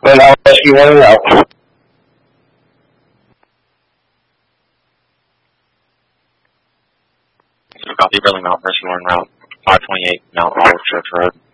But I'll rescue one route. Copy, Burlington Mountain, rescue one route, 528 Mount Olive Church Road.